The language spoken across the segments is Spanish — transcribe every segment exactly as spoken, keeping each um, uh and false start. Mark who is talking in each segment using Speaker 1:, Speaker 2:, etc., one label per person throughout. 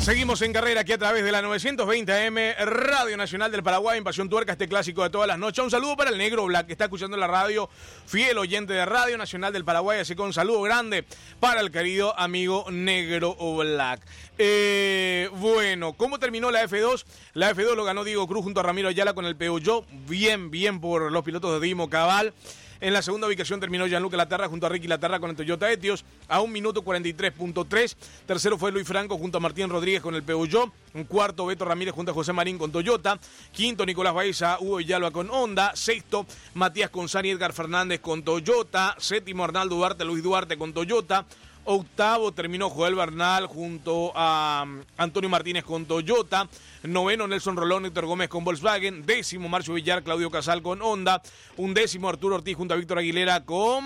Speaker 1: Seguimos en carrera aquí a través de la novecientos veinte A M, Radio Nacional del Paraguay, en Pasión Tuerca, este clásico de todas las noches. Un saludo para el Negro Black, que está escuchando la radio, fiel oyente de Radio Nacional del Paraguay, así que un saludo grande para el querido amigo Negro Black. Eh, bueno, ¿cómo terminó la F dos? La F dos lo ganó Diego Cruz junto a Ramiro Ayala con el Peugeot, bien, bien por los pilotos de Dimo Cabal. En la segunda ubicación terminó Gianluca Laterra junto a Ricky Laterra con el Toyota Etios a un minuto cuarenta y tres punto tres. Tercero fue Luis Franco junto a Martín Rodríguez con el Peugeot. Un cuarto, Beto Ramírez junto a José Marín con Toyota. Quinto, Nicolás Baeza, Hugo Villalba con Honda. Sexto, Matías Consani y Edgar Fernández con Toyota. Séptimo, Arnaldo Duarte, Luis Duarte con Toyota. Octavo terminó Joel Bernal junto a Antonio Martínez con Toyota. Noveno, Nelson Rolón, Héctor Gómez con Volkswagen. Décimo, Marcio Villar, Claudio Casal con Honda. Un décimo, Arturo Ortiz junto a Víctor Aguilera con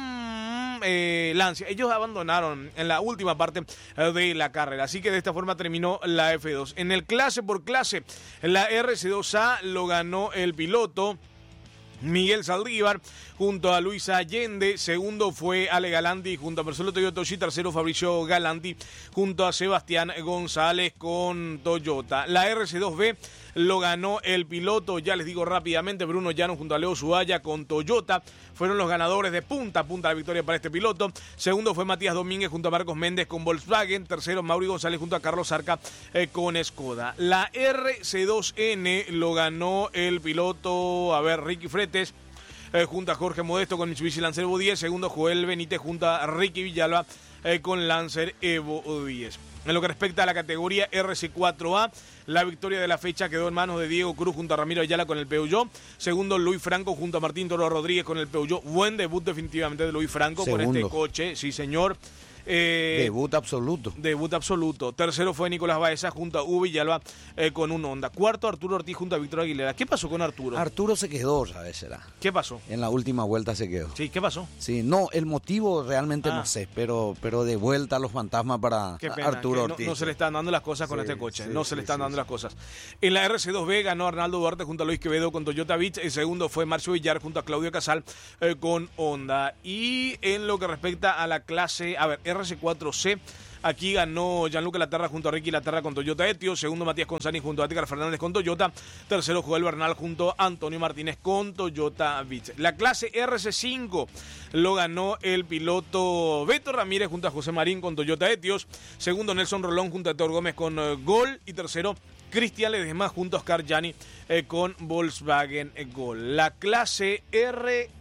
Speaker 1: eh, Lancia. Ellos abandonaron en la última parte de la carrera. Así que de esta forma terminó la F dos. En el clase por clase, la R C dos A lo ganó el piloto Miguel Saldívar junto a Luis Allende. Segundo fue Ale Galanti junto a Marcelo Toyotoshi. Tercero, Fabricio Galanti junto a Sebastián González con Toyota. La R C dos B lo ganó el piloto, ya les digo rápidamente, Bruno Llano junto a Leo Zubaya con Toyota. Fueron los ganadores de punta a punta la victoria para este piloto. Segundo fue Matías Domínguez junto a Marcos Méndez con Volkswagen. Tercero, Mauri González junto a Carlos Arca eh, con Skoda. La R C dos N lo ganó el piloto, a ver, Ricky Fretes eh, junto a Jorge Modesto con Mitsubishi Lancer Evo diez. Segundo, Joel Benítez junto a Ricky Villalba eh, con Lancer Evo diez. En lo que respecta a la categoría R C cuatro A, la victoria de la fecha quedó en manos de Diego Cruz junto a Ramiro Ayala con el Peugeot. Segundo, Luis Franco junto a Martín Toro Rodríguez con el Peugeot. Buen debut definitivamente de Luis Franco. Segundo. Con este coche, sí señor. Eh,
Speaker 2: debut absoluto.
Speaker 1: Debut absoluto. Tercero fue Nicolás Baeza junto a Hugo Villalba eh, con un Honda. Cuarto, Arturo Ortiz junto a Víctor Aguilera. ¿Qué pasó con Arturo?
Speaker 2: Arturo se quedó, ¿sabes? Será.
Speaker 1: ¿Qué pasó?
Speaker 2: En la última vuelta se quedó.
Speaker 1: Sí, ¿qué pasó?
Speaker 2: Sí, no, el motivo realmente
Speaker 1: ah.
Speaker 2: no sé, pero, pero de vuelta a los fantasmas para
Speaker 1: pena,
Speaker 2: Arturo
Speaker 1: no,
Speaker 2: Ortiz.
Speaker 1: No se le están dando las cosas con sí, este coche,
Speaker 2: sí,
Speaker 1: no se
Speaker 2: sí,
Speaker 1: le están
Speaker 2: sí,
Speaker 1: dando
Speaker 2: sí.
Speaker 1: las cosas. En la R C dos B ganó Arnaldo Duarte junto a Luis Quevedo con Toyota Beach. El segundo fue Marcio Villar junto a Claudio Casal eh, con Honda. Y en lo que respecta a la clase, a ver, R C cuatro C, aquí ganó Gianluca Laterra junto a Ricky Laterra con Toyota Etios. Segundo, Matías Consani junto a Edgar Fernández con Toyota. Tercero, Joel Bernal junto a Antonio Martínez con Toyota Beach. La clase R C cinco lo ganó el piloto Beto Ramírez junto a José Marín con Toyota Etios. Segundo, Nelson Rolón junto a Héctor Gómez con uh, Gol. Y tercero, Cristian Ledesma junto a Oscar Gianni eh, con Volkswagen eh, Gol. La clase R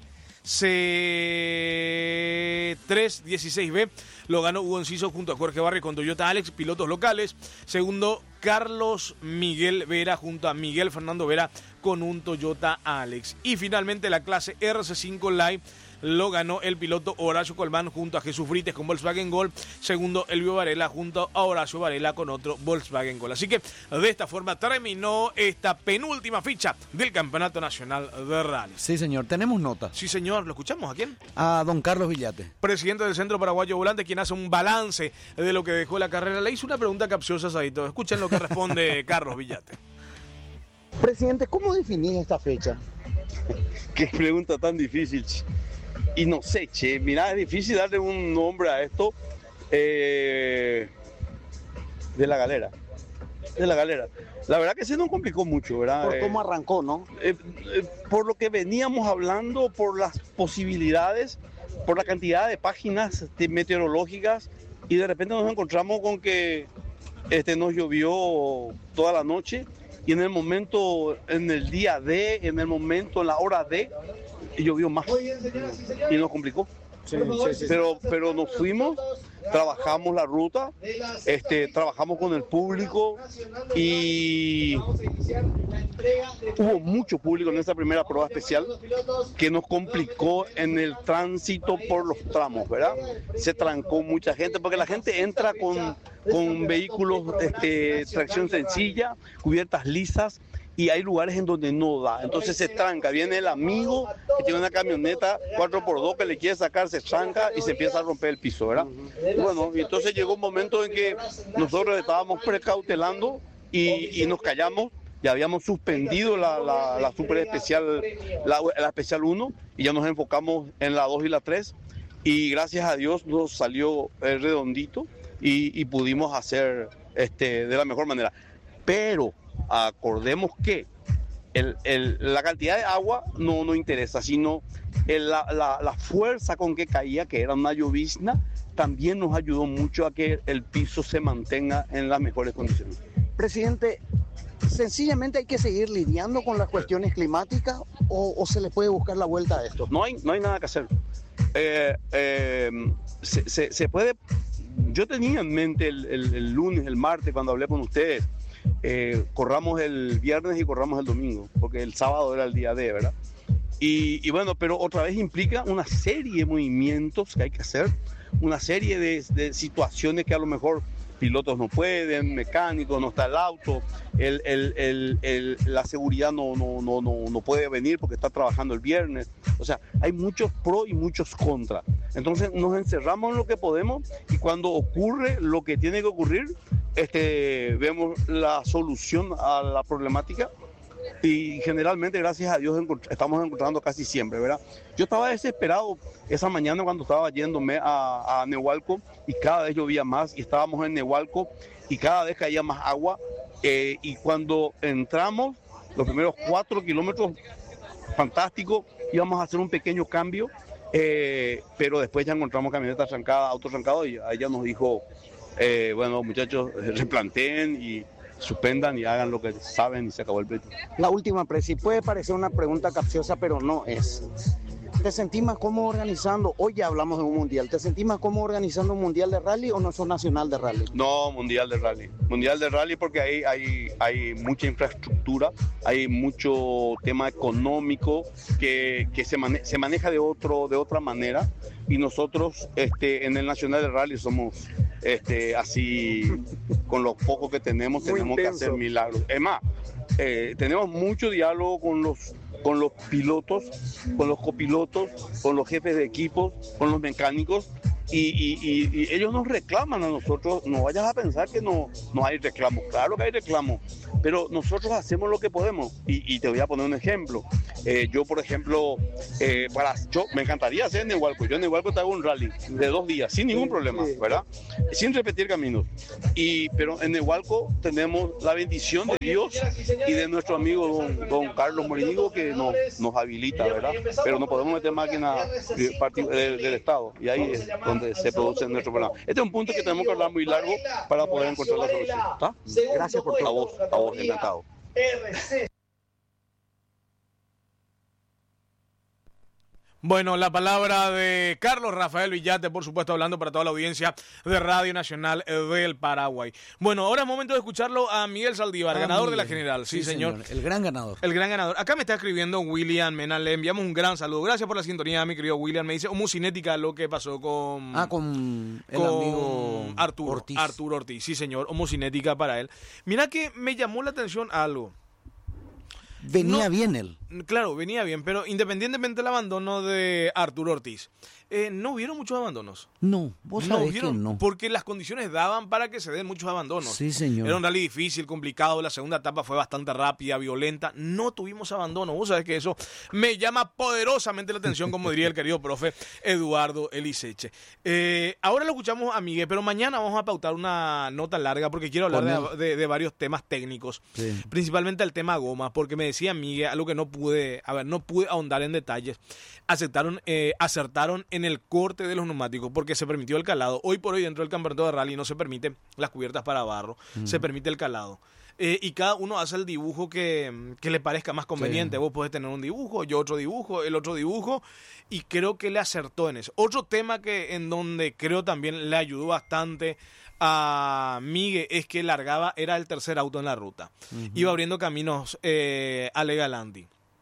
Speaker 1: C tres dieciséis B lo ganó Hugo Enciso junto a Jorge Barri con Toyota Alex, pilotos locales. Segundo, Carlos Miguel Vera junto a Miguel Fernando Vera con un Toyota Alex. Y finalmente la clase R C cinco Live lo ganó el piloto Horacio Colmán junto a Jesús Brites con Volkswagen Gol. Segundo, Elvio Varela junto a Horacio Varela con otro Volkswagen Gol. Así que de esta forma terminó esta penúltima ficha del Campeonato Nacional de Rally.
Speaker 2: Sí, señor. Tenemos nota.
Speaker 1: Sí, señor. ¿Lo escuchamos? ¿A quién?
Speaker 2: A don Carlos Villate,
Speaker 1: presidente del Centro Paraguayo Volante, quien hace un balance de lo que dejó la carrera. Le hizo una pregunta capciosa a Saito. Escuchen lo que responde Carlos Villate.
Speaker 3: Presidente, ¿cómo definís esta fecha?
Speaker 4: Qué pregunta tan difícil. Y no sé, che, mirá, es difícil darle un nombre a esto eh, de la galera. De la galera. La verdad que se nos complicó mucho, ¿verdad?
Speaker 3: Por cómo arrancó, ¿no?
Speaker 4: Eh, eh, por lo que veníamos hablando, por las posibilidades, por la cantidad de páginas de meteorológicas, y de repente nos encontramos con que este, nos llovió toda la noche, y en el momento, en el día D, en el momento, en la hora D, llovió más y nos complicó. Sí, sí, sí. Pero, pero nos fuimos, trabajamos la ruta, este, trabajamos con el público y hubo mucho público en esta primera prueba especial que nos complicó en el tránsito por los tramos, ¿verdad? Se trancó mucha gente porque la gente entra con, con vehículos este, tracción sencilla, cubiertas lisas, y hay lugares en donde no da, entonces se tranca, viene el amigo que tiene una camioneta cuatro por dos que le quiere sacar, se tranca y se empieza a romper el piso, ¿verdad? Bueno, y entonces llegó un momento en que nosotros estábamos precautelando y, y nos callamos, ya habíamos suspendido la, la, la super especial, la, la especial uno, y ya nos enfocamos en la dos y la tres, y gracias a Dios nos salió el redondito y, y pudimos hacer este, de la mejor manera. Pero acordemos que el, el, la cantidad de agua no nos interesa, sino el, la, la, la fuerza con que caía, que era una llovizna, también nos ayudó mucho a que el piso se mantenga en las mejores condiciones.
Speaker 3: Presidente, ¿sencillamente hay que seguir lidiando con las cuestiones climáticas o, o se le puede buscar la vuelta a esto?
Speaker 4: No hay, no hay nada que hacer. Eh, eh, se, se, se puede... Yo tenía en mente el, el, el lunes, el martes, cuando hablé con ustedes, eh, corramos el viernes y corramos el domingo, porque el sábado era el día D, ¿verdad? Y, y bueno, pero otra vez implica una serie de movimientos que hay que hacer, una serie de, de situaciones que a lo mejor pilotos no pueden, mecánicos, no está el auto, el, el, el, el, la seguridad no, no, no, no, no puede venir porque está trabajando el viernes. O sea, hay muchos pros y muchos contras. Entonces nos encerramos en lo que podemos y cuando ocurre lo que tiene que ocurrir, este, vemos la solución a la problemática. Y generalmente, gracias a Dios, estamos encontrando casi siempre, ¿verdad? Yo estaba desesperado esa mañana cuando estaba yéndome a, a Nehualco y cada vez llovía más y estábamos en Nehualco y cada vez caía más agua. Eh, y cuando entramos, los primeros cuatro kilómetros, fantástico, íbamos a hacer un pequeño cambio, eh, pero después ya encontramos camionetas trancadas, autos trancados y ella nos dijo, eh, bueno, muchachos, replanteen y suspendan y hagan lo que saben y se acabó el pleito.
Speaker 3: La última, Presi, puede parecer una pregunta capciosa, pero no es. ¿Te sentís más cómodo organizando? Hoy ya hablamos de un mundial. ¿Te sentís más cómodo organizando un mundial de rally o no sos nacional de rally?
Speaker 4: No, mundial de rally. Mundial de rally porque ahí hay, hay mucha infraestructura, hay mucho tema económico que, que se, mane se maneja de, otro, de otra manera y nosotros este, en el nacional de rally somos este, así, con lo poco que tenemos,
Speaker 3: Muy
Speaker 4: tenemos
Speaker 3: intenso.
Speaker 4: que hacer milagros. Es más, eh, tenemos mucho diálogo con los con los pilotos, con los copilotos, con los jefes de equipos, con los mecánicos y, y, y, y ellos nos reclaman a nosotros. No vayas a pensar que no, no hay reclamos, claro que hay reclamos, pero nosotros hacemos lo que podemos y, y te voy a poner un ejemplo. Eh, yo, por ejemplo, eh, para, yo, me encantaría hacer en Nehualco. Yo en Nehualco te hago un rally de dos días, sin ningún problema, ¿verdad? Sin repetir caminos. Y, pero en Nehualco tenemos la bendición de Dios y de nuestro amigo don, don Carlos Morinigo que nos, nos habilita, ¿verdad? Pero no podemos meter máquinas del, del Estado y ahí es donde se produce nuestro programa. Este es un punto que tenemos que hablar muy largo para poder encontrar la solución. ¿Está?
Speaker 3: Gracias por todo.
Speaker 4: A vos, a vos, encantado.
Speaker 1: Bueno, la palabra de Carlos Rafael Villate, por supuesto, hablando para toda la audiencia de Radio Nacional del Paraguay. Bueno, ahora es momento de escucharlo a Miguel Saldívar,
Speaker 2: Ah,
Speaker 1: ganador
Speaker 2: Miguel.
Speaker 1: de la general. Sí,
Speaker 2: Sí,
Speaker 1: señor.
Speaker 2: señor. El gran ganador.
Speaker 1: El gran ganador. Acá me está escribiendo William Mena, le enviamos un gran saludo. Gracias por la sintonía, mi querido William. Me dice homocinética lo que pasó con...
Speaker 2: Ah, con el
Speaker 1: con
Speaker 2: amigo
Speaker 1: Arturo
Speaker 2: Ortiz.
Speaker 1: Arturo Ortiz, sí señor, homocinética para él. Mira que me llamó la atención algo.
Speaker 2: Venía
Speaker 1: No.
Speaker 2: bien él.
Speaker 1: Claro, venía bien, pero independientemente del abandono de Arturo Ortiz, eh, no hubieron muchos abandonos.
Speaker 2: No, vos
Speaker 1: No
Speaker 2: sabés
Speaker 1: hubieron,
Speaker 2: que no.
Speaker 1: porque las condiciones daban para que se den muchos abandonos.
Speaker 2: Sí, señor.
Speaker 1: Era un rally difícil, complicado, la segunda etapa fue bastante rápida, violenta, no tuvimos abandono. Vos sabés que eso me llama poderosamente la atención, como diría el querido profe Eduardo Eliseche. Eh, ahora lo escuchamos a Miguel, pero mañana vamos a pautar una nota larga porque quiero hablar de, de, de varios temas técnicos,
Speaker 2: Sí.
Speaker 1: principalmente el tema goma, porque me decía Miguel algo que no pude, a ver, no pude ahondar en detalles. Aceptaron, eh, acertaron en el corte de los neumáticos porque se permitió el calado. Hoy por hoy dentro del campeonato de rally no se permite las cubiertas para barro, mm. se permite el calado. Eh, y cada uno hace el dibujo que, que le parezca más conveniente. Sí. Vos podés tener un dibujo, yo otro dibujo, el otro dibujo, y creo que le acertó en eso. Otro tema que en donde creo también le ayudó bastante a Miguel es que largaba, era el tercer auto en la ruta. Uh-huh. Iba abriendo caminos eh, Ale Galanti.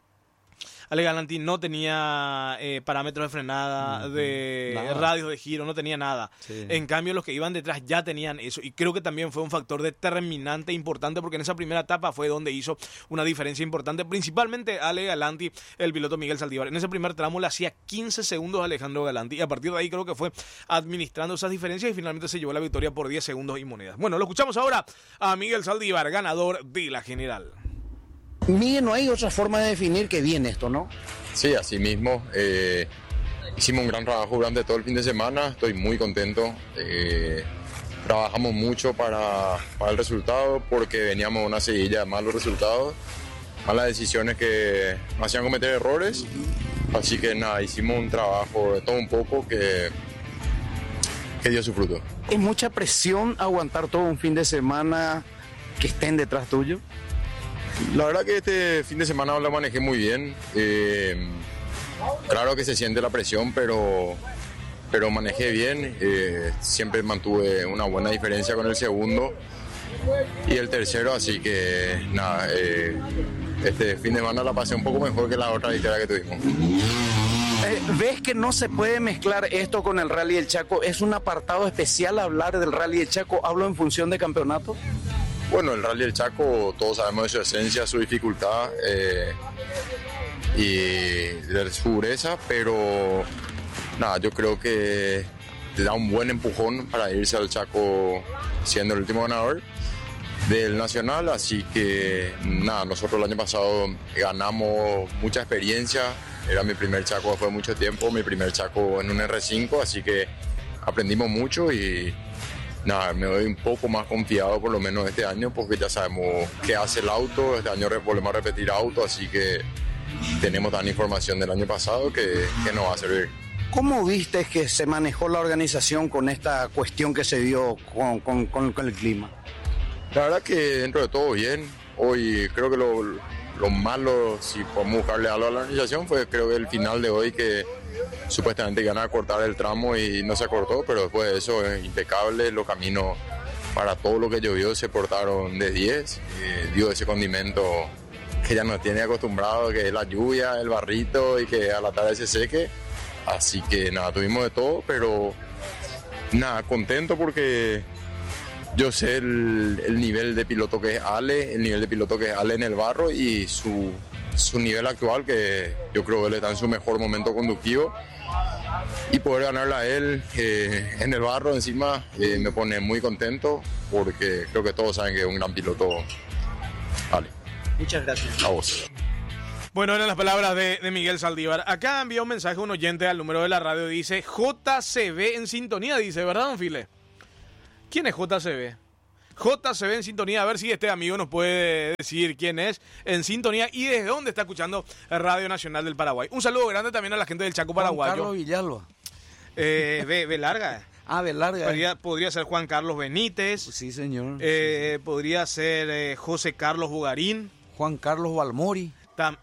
Speaker 1: Ale Galanti no tenía eh, parámetros de frenada, uh-huh. de nada. radios de giro, no tenía nada. Sí. En cambio, los que iban detrás ya tenían eso. Y creo que también fue un factor determinante importante porque en esa primera etapa fue donde hizo una diferencia importante. Principalmente Ale Galanti, el piloto Miguel Saldívar. En ese primer tramo le hacía quince segundos a Alejandro Galanti. Y a partir de ahí creo que fue administrando esas diferencias y finalmente se llevó la victoria por diez segundos y monedas. Bueno, lo escuchamos ahora a Miguel Saldívar, ganador de la general.
Speaker 3: Miguel, no hay otra forma de definir que bien esto, ¿no?
Speaker 5: Sí, así mismo. Eh, hicimos un gran trabajo durante todo el fin de semana. Estoy muy contento. Eh, trabajamos mucho para, para el resultado porque veníamos de una seguilla de malos resultados, malas decisiones que nos hacían cometer errores. Así que nada, hicimos un trabajo de todo un poco que, que dio su fruto.
Speaker 2: ¿Es mucha presión aguantar todo un fin de semana que estén detrás tuyo?
Speaker 5: La verdad que este fin de semana lo manejé muy bien. Eh, claro que se siente la presión, pero, pero manejé bien. Eh, siempre mantuve una buena diferencia con el segundo y el tercero, así que nada, eh, este fin de semana la pasé un poco mejor que la otra victoria que tuvimos.
Speaker 2: Eh, ¿Ves que no se puede mezclar esto con el Rally del Chaco? ¿Es un apartado especial hablar del Rally del Chaco? ¿Hablo en función de campeonato?
Speaker 5: Bueno, el Rally del Chaco, todos sabemos de su esencia, su dificultad eh, y de su dureza, pero nada, yo creo que te da un buen empujón para irse al Chaco siendo el último ganador del Nacional, así que nada, nosotros el año pasado ganamos mucha experiencia, era mi primer Chaco después de mucho tiempo, mi primer Chaco en un R cinco, así que aprendimos mucho y nada, me doy un poco más confiado por lo menos este año porque ya sabemos qué hace el auto, este año volvemos a repetir auto, así que tenemos tan información del año pasado que, que nos va a servir.
Speaker 2: ¿Cómo viste que se manejó la organización con esta cuestión que se dio con, con, con, con el clima?
Speaker 5: La verdad que dentro de todo bien. Hoy creo que lo, lo malo, si podemos buscarle algo a la organización, fue creo que el final de hoy que supuestamente iban a cortar el tramo y no se cortó, pero después de eso es impecable. Los caminos para todo lo que llovió se portaron de diez. Eh, dio ese condimento que ya nos tiene acostumbrado, que es la lluvia, el barrito y que a la tarde se seque. Así que nada, tuvimos de todo, pero nada, contento porque yo sé el, el nivel de piloto que es Ale, el nivel de piloto que es Ale en el barro y su, su nivel actual, que yo creo que él está en su mejor momento conductivo. Y poder ganarle a él eh, en el barro encima eh, me pone muy contento porque creo que todos saben que es un gran piloto. Ale.
Speaker 2: Muchas gracias.
Speaker 5: A vos.
Speaker 1: Bueno, eran las palabras de, de Miguel Saldívar. Acá envía un mensaje a un oyente al número de la radio, dice J C B en sintonía, dice, ¿verdad, don File? ¿Quién es J C B? J C B en sintonía, a ver si este amigo nos puede decir quién es en sintonía y desde dónde está escuchando Radio Nacional del Paraguay. Un saludo grande también a la gente del Chaco Paraguayo.
Speaker 2: Juan Carlos Villalba.
Speaker 1: Eh, B, B larga.
Speaker 2: Ah, B larga.
Speaker 1: Podría, podría ser Juan Carlos Benítez.
Speaker 2: Sí, señor.
Speaker 1: Eh,
Speaker 2: sí.
Speaker 1: Podría ser eh, José Carlos Bugarín.
Speaker 2: Juan Carlos Balmori.
Speaker 1: Tam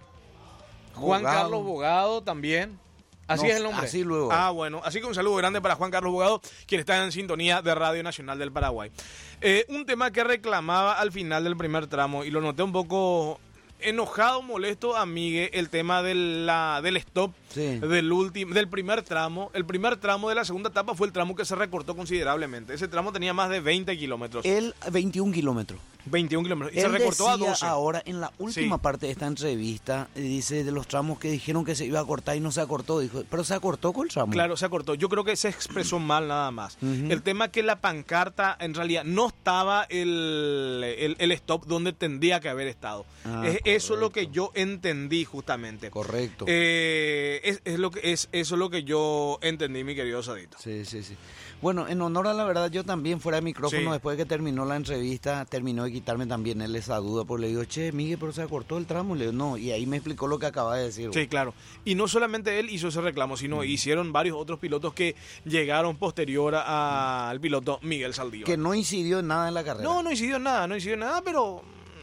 Speaker 1: Juan
Speaker 2: Bogado.
Speaker 1: Carlos Bogado también. Así
Speaker 2: No,
Speaker 1: es el nombre.
Speaker 2: así luego.
Speaker 1: Ah, bueno. Así que un saludo grande para Juan Carlos Bogado, quien está en sintonía de Radio Nacional del Paraguay. Eh, un tema que reclamaba al final del primer tramo, y lo noté un poco enojado, molesto a Miguel, el tema de la, del stop
Speaker 2: Sí.
Speaker 1: del último, del primer tramo. El primer tramo de la segunda etapa fue el tramo que se recortó considerablemente. Ese tramo tenía más de veinte kilómetros.
Speaker 2: Él, veintiún kilómetros.
Speaker 1: veintiún kilómetros. Y
Speaker 2: Él
Speaker 1: se recortó a
Speaker 2: decía
Speaker 1: doce.
Speaker 2: ahora, en la última
Speaker 1: Sí.
Speaker 2: parte de esta entrevista, dice de los tramos que dijeron que se iba a cortar y no se acortó. Dijo, pero se acortó con el tramo.
Speaker 1: Claro, se acortó. Yo creo que se expresó mal nada más.
Speaker 2: Ujú.
Speaker 1: El tema que la pancarta, en realidad, no estaba el, el, el stop donde tendría que haber estado.
Speaker 2: Ah,
Speaker 1: es, eso es lo que
Speaker 2: correcto.
Speaker 1: yo entendí justamente.
Speaker 2: Correcto.
Speaker 1: Eh, es, es lo que es eso es lo que yo entendí, mi querido Sadito.
Speaker 2: Sí, sí, sí. Bueno, en honor a la verdad, yo también fuera de micrófono,
Speaker 1: Sí.
Speaker 2: después de que terminó la entrevista, terminó de quitarme también él esa duda, porque le digo, che, Miguel, pero se acortó el tramo. Le digo, no, y ahí me explicó lo que acaba de decir.
Speaker 1: Sí, claro. Y no solamente él hizo ese reclamo, sino hicieron varios otros pilotos que llegaron posterior a- al piloto Miguel Saldívar.
Speaker 2: Que no incidió en nada en la carrera.
Speaker 1: No, no incidió en nada, no incidió en nada, pero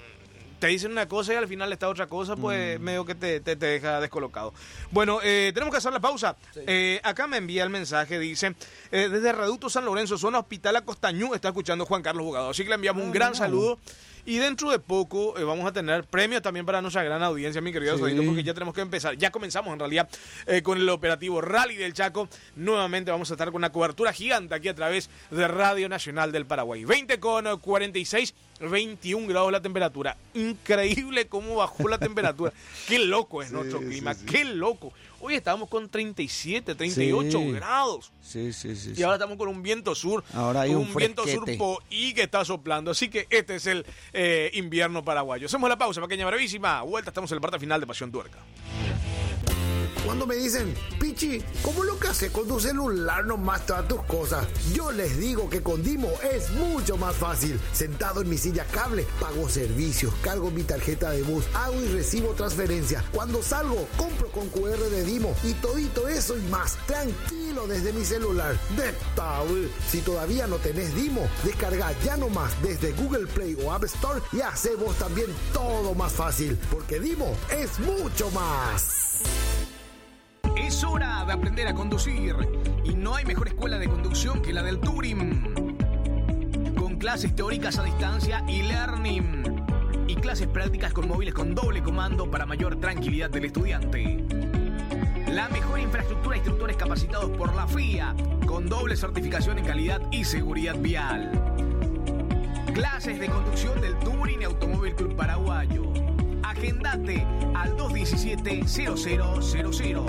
Speaker 1: te dicen una cosa y al final está otra cosa, pues
Speaker 2: Mm.
Speaker 1: medio que te, te, te deja descolocado. Bueno, eh, tenemos que hacer la pausa.
Speaker 2: Sí.
Speaker 1: Eh, acá me envía el mensaje, dice, eh, desde Reducto San Lorenzo, zona Hospital Acostañú, está escuchando Juan Carlos Bogado. Así que le enviamos
Speaker 2: Ah,
Speaker 1: un gran
Speaker 2: no.
Speaker 1: saludo. Y dentro de poco eh, vamos a tener premios también para nuestra gran audiencia, mi querido
Speaker 2: Sí.
Speaker 1: Sadito, porque ya tenemos que empezar. Ya comenzamos en realidad eh, con el operativo Rally del Chaco. Nuevamente vamos a estar con una cobertura gigante aquí a través de Radio Nacional del Paraguay. veinte con cuarenta y seis, veintiún grados la temperatura. Increíble cómo bajó la temperatura. Qué loco es
Speaker 2: Sí,
Speaker 1: nuestro
Speaker 2: sí,
Speaker 1: clima,
Speaker 2: sí.
Speaker 1: qué loco. Hoy estábamos con treinta y siete, treinta y ocho
Speaker 2: Sí.
Speaker 1: grados.
Speaker 2: Sí, sí, sí.
Speaker 1: Y
Speaker 2: sí.
Speaker 1: ahora estamos con un viento sur,
Speaker 2: Ahora hay un
Speaker 1: viento sur
Speaker 2: fresquete.
Speaker 1: po- y que está soplando. Así que este es el eh, invierno paraguayo. Hacemos la pausa, pequeña brevísima. Vuelta, estamos en la parte final de Pasión Tuerca.
Speaker 6: Cuando me dicen, Pichi, ¿cómo lo que haces con tu celular nomás todas tus cosas? Yo les digo que con Dimo es mucho más fácil. Sentado en mi silla cable, pago servicios, cargo mi tarjeta de bus, hago y recibo transferencia. Cuando salgo, compro con cu erre de Dimo y todito eso y más, tranquilo desde mi celular. De tabú. Si todavía no tenés Dimo, descarga ya nomás desde Google Play o App Store y hace vos también todo más fácil, porque Dimo es mucho más.
Speaker 1: Es hora de aprender a conducir y no hay mejor escuela de conducción que la del Touring. Con clases teóricas a distancia y learning y clases prácticas con móviles con doble comando para mayor tranquilidad del estudiante. La mejor infraestructura, instructores capacitados por la F I A con doble certificación en calidad y seguridad vial. Clases de conducción del Touring y Automóvil Club Paraguayo. Agendate al dos diecisiete cero cero cero cero.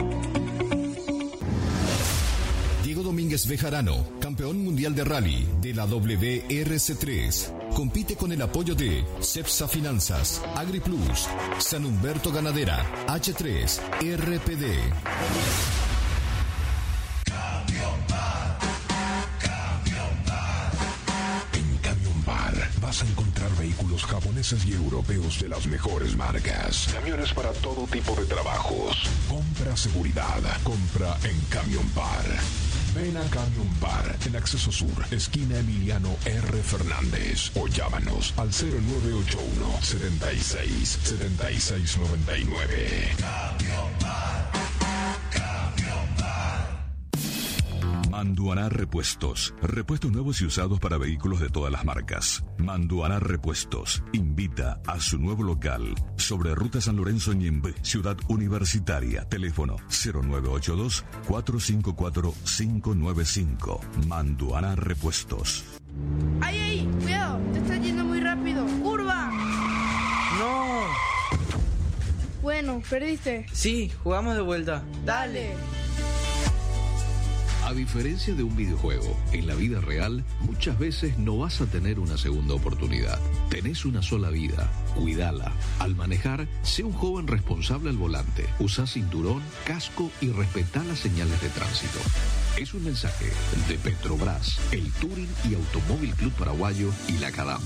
Speaker 7: Diego Domínguez Bejarano, campeón mundial de rally de la W R C tres. Compite con el apoyo de Cepsa Finanzas, AgriPlus, San Humberto Ganadera, H tres, R P D.
Speaker 8: Vas a encontrar vehículos japoneses y europeos de las mejores marcas. Camiones para todo tipo de trabajos. Compra seguridad. Compra en Camion Par. Ven a Camion Par, en Acceso Sur, esquina Emiliano R. Fernández. O llámanos al cero nueve ocho uno, setenta y seis, setenta y seis noventa y nueve. Camion Par. Camion Par.
Speaker 9: Manduaná Repuestos. Repuestos nuevos y usados para vehículos de todas las marcas. Manduaná Repuestos invita a su nuevo local sobre Ruta San Lorenzo Ñembe, Ciudad Universitaria. Teléfono cero nueve ocho dos, cuatro cinco cuatro, cinco nueve cinco. Manduaná Repuestos.
Speaker 10: ¡Ay, ay! ¡Cuidado! Te estás yendo muy rápido. ¡Curva!
Speaker 11: ¡No!
Speaker 10: Bueno, perdiste.
Speaker 11: Sí, jugamos de vuelta.
Speaker 10: Dale.
Speaker 12: A diferencia de un videojuego, en la vida real muchas veces no vas a tener una segunda oportunidad. Tenés una sola vida, cuídala. Al manejar, sé un joven responsable al volante. Usa cinturón, casco y respetá las señales de tránsito. Es un mensaje de Petrobras, el Touring y Automóvil Club Paraguayo y la CADAM.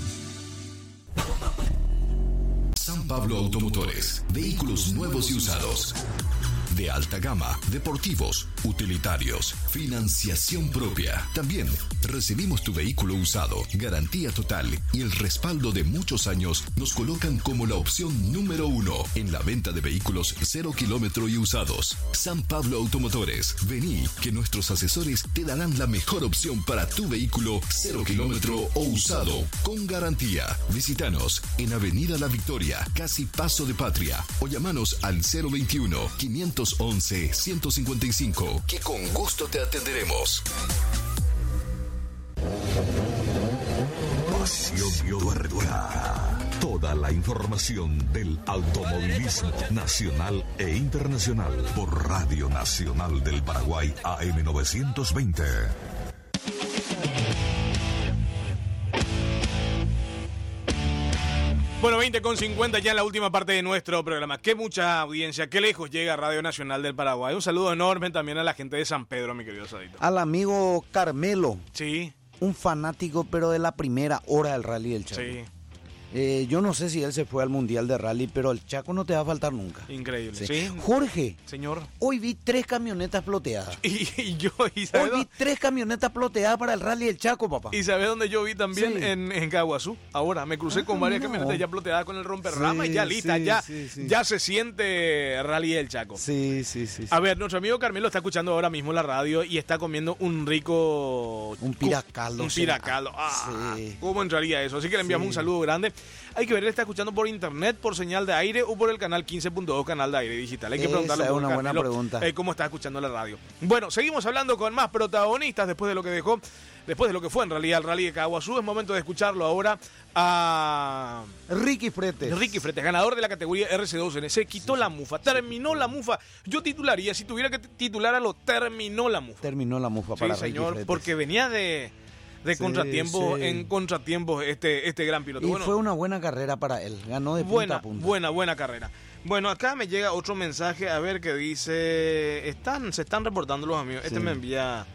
Speaker 7: San Pablo Automotores, vehículos nuevos y usados. De alta gama, deportivos, utilitarios, financiación propia. También recibimos tu vehículo usado, garantía total y el respaldo de muchos años nos colocan como la opción número uno en la venta de vehículos cero kilómetro y usados. San Pablo Automotores, vení que nuestros asesores te darán la mejor opción para tu vehículo cero kilómetro o usado con garantía. Visítanos en Avenida La Victoria, casi Paso de Patria, o llamanos al cero veintiuno, quinientos once, ciento cincuenta y cinco, que con gusto te atenderemos.
Speaker 9: Pasión Tuerca. Toda la información del automovilismo nacional e internacional por Radio Nacional del Paraguay A M novecientos veinte.
Speaker 1: Bueno, veinte con cincuenta ya en la última parte de nuestro programa. Qué mucha audiencia, qué lejos llega Radio Nacional del Paraguay. Un saludo enorme también a la gente de San Pedro, mi querido Sadito.
Speaker 3: Al amigo Carmelo.
Speaker 1: Sí.
Speaker 3: Un fanático, pero de la primera hora del Rally del Chaco.
Speaker 1: Sí.
Speaker 3: Eh, yo no sé si él se fue al Mundial de Rally, pero el Chaco no te va a faltar nunca.
Speaker 1: Increíble.
Speaker 3: Sí.
Speaker 1: Sí.
Speaker 3: Jorge.
Speaker 1: Señor.
Speaker 3: Hoy vi tres camionetas ploteadas.
Speaker 1: Y, y yo, y
Speaker 3: Hoy
Speaker 1: ¿sabes
Speaker 3: vi
Speaker 1: dónde?
Speaker 3: tres camionetas ploteadas para el Rally del Chaco, papá.
Speaker 1: ¿Y sabes dónde yo vi también?
Speaker 3: Sí.
Speaker 1: En, en Caguazú. Ahora, me crucé
Speaker 3: Ah,
Speaker 1: con varias
Speaker 3: no.
Speaker 1: camionetas ya ploteadas con el romperrama
Speaker 3: Sí,
Speaker 1: y ya listas,
Speaker 3: sí,
Speaker 1: ya,
Speaker 3: sí, sí.
Speaker 1: ya se siente Rally del Chaco.
Speaker 3: Sí, sí, sí. sí.
Speaker 1: A ver, nuestro amigo Carmelo está escuchando ahora mismo la radio y está comiendo un rico...
Speaker 3: Un piracaldo.
Speaker 1: Un piracaldo. Ah,
Speaker 3: Sí.
Speaker 1: ¿cómo entraría eso? Así que le enviamos
Speaker 3: Sí.
Speaker 1: un saludo grande. Hay que ver, él está escuchando por internet, por señal de aire o por el canal quince punto dos, canal de aire digital. Hay que
Speaker 3: Esa
Speaker 1: preguntarle
Speaker 3: es
Speaker 1: por
Speaker 3: una buena
Speaker 1: Carmelo,
Speaker 3: pregunta.
Speaker 1: eh, cómo está escuchando la radio. Bueno, seguimos hablando con más protagonistas después de lo que dejó, después de lo que fue en realidad el Rally de Caguazú. Es momento de escucharlo ahora a
Speaker 3: Ricky Fretes.
Speaker 1: Ricky Fretes, ganador de la categoría R C dos N. Se quitó la mufa, terminó la mufa. Yo titularía, si tuviera que titular a lo terminó la mufa.
Speaker 3: Terminó la mufa para
Speaker 1: Sí,
Speaker 3: Ricky
Speaker 1: señor,
Speaker 3: Fretes.
Speaker 1: porque venía de, de
Speaker 2: Sí,
Speaker 1: contratiempos
Speaker 2: sí.
Speaker 1: en contratiempos este, este gran piloto.
Speaker 2: Y
Speaker 1: Bueno,
Speaker 2: fue una buena carrera para él. Ganó de punta
Speaker 1: buena,
Speaker 2: a punta.
Speaker 1: buena, buena carrera. Bueno, acá me llega otro mensaje, a ver, que dice, están, se están reportando los amigos. Este
Speaker 2: Sí.
Speaker 1: me envía,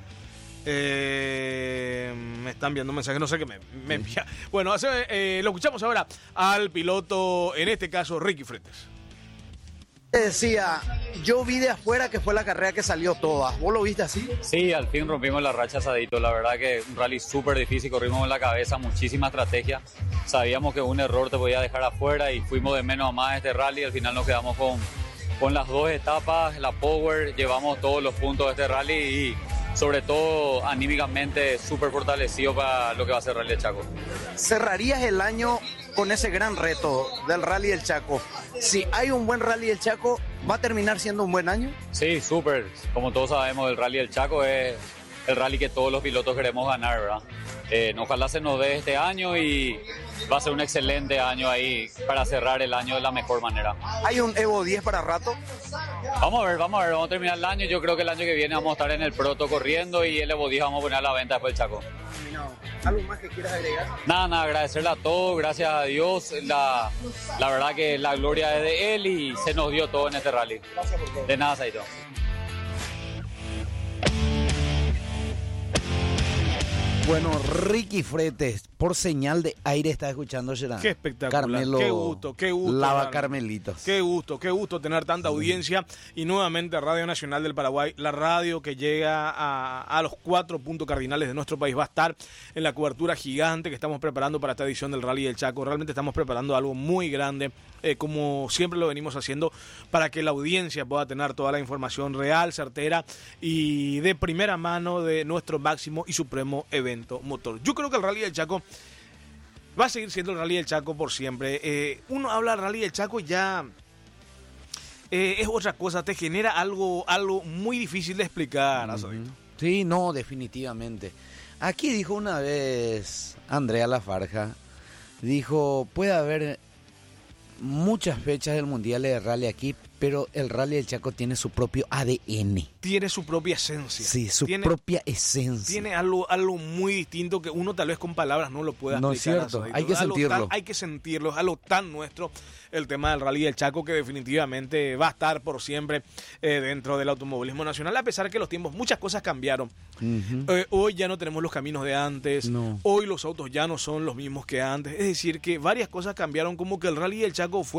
Speaker 1: eh, me están enviando un mensaje, no sé qué me, me envía. Bueno, hace, eh, lo escuchamos ahora al piloto, en este caso, Ricky Fretes.
Speaker 3: Decía, yo vi de afuera que fue la carrera que salió toda. ¿Vos lo viste así?
Speaker 13: Sí, al fin rompimos la racha asadito. La verdad que un rally súper difícil, corrimos con la cabeza, muchísima estrategia. Sabíamos que un error te podía dejar afuera y fuimos de menos a más este rally. Al final nos quedamos con, con las dos etapas, la power, llevamos todos los puntos de este rally y sobre todo anímicamente súper fortalecido para lo que va a ser Rally del Chaco.
Speaker 3: ¿Cerrarías el año con ese gran reto del Rally del Chaco? Si hay un buen Rally del Chaco, ¿va a terminar siendo un buen año?
Speaker 13: Sí, súper. Como todos sabemos, el Rally del Chaco es el rally que todos los pilotos queremos ganar, ¿verdad? Eh, ojalá se nos dé este año y va a ser un excelente año ahí para cerrar el año de la mejor manera.
Speaker 3: ¿Hay un Evo diez para rato?
Speaker 13: Vamos a ver, vamos a ver, vamos a terminar el año. Yo creo que el año que viene vamos a estar en el Proto corriendo y el Evo diez vamos a poner a la venta después del Chaco.
Speaker 3: ¿Algo más que quieras agregar?
Speaker 13: Nada, nada, agradecerle a todos, gracias a Dios. La, la verdad que la gloria es de él y se nos dio todo en este rally.
Speaker 3: Gracias por todo.
Speaker 13: De nada, Saito.
Speaker 2: Bueno, Ricky Fretes, por señal de aire está escuchando Gerard.
Speaker 1: Qué espectacular,
Speaker 2: Carmelo
Speaker 1: qué gusto, qué gusto.
Speaker 2: Lava
Speaker 1: Hernán.
Speaker 2: Carmelitos.
Speaker 1: Qué gusto, qué gusto tener tanta audiencia. Y nuevamente Radio Nacional del Paraguay, la radio que llega a, a los cuatro puntos cardinales de nuestro país, va a estar en la cobertura gigante que estamos preparando para esta edición del Rally del Chaco. Realmente estamos preparando algo muy grande, eh, como siempre lo venimos haciendo, para que la audiencia pueda tener toda la información real, certera y de primera mano de nuestro máximo y supremo evento motor. Yo creo que el Rally del Chaco va a seguir siendo el Rally del Chaco por siempre. Eh, uno habla del Rally del Chaco y ya eh, es otra cosa, te genera algo, algo muy difícil de explicar.
Speaker 2: Uh-huh. Sí, no, definitivamente. Aquí dijo una vez Andrea Lafarja, dijo, puede haber muchas fechas del Mundial de Rally aquí, pero el Rally del Chaco tiene su propio A D N.
Speaker 1: Tiene su propia esencia.
Speaker 2: Sí, su
Speaker 1: tiene,
Speaker 2: propia esencia.
Speaker 1: Tiene algo, algo muy distinto que uno tal vez con palabras no lo pueda
Speaker 2: no
Speaker 1: explicar.
Speaker 2: No es cierto,
Speaker 1: Asadito.
Speaker 2: hay que
Speaker 1: algo
Speaker 2: sentirlo.
Speaker 1: Tan, hay que sentirlo, es algo tan nuestro el tema del Rally del Chaco que definitivamente va a estar por siempre eh, dentro del automovilismo nacional, a pesar que los tiempos, muchas cosas cambiaron. Uh-huh. Eh, hoy ya no tenemos los caminos de antes,
Speaker 2: no.
Speaker 1: Hoy los autos ya no son los mismos que antes, es decir, que varias cosas cambiaron, como que el Rally del Chaco fue